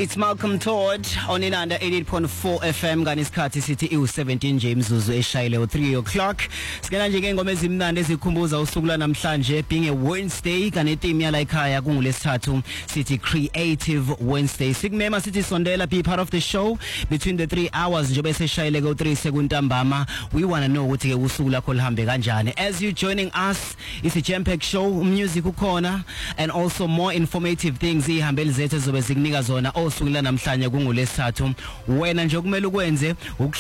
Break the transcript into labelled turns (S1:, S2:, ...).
S1: It's Malcolm Todd on Inanda 88.4 FM ngani isikhathi sithi u17 nje imzuzu eshayile u3 o'clock. Sikena nje ke ngoma ezimnandi ezikhumbuza usuku la namhlanje being a Wednesday kane theme yala ekhaya kungolesithathu sithi Creative Wednesday. Sikumema sithi sondela be part of the show between the 3 hours nje bese shayile ko 3 sekuntambama. We want to know ukuthi ke usuku lakho lihambe kanjani. As you joining us, it's a jam-packed show, music ukhona and also more informative things ihambeli zethu zobe zikunika zona osuku la namhlanje kungolesithathu. Wena nje kumele ukwenze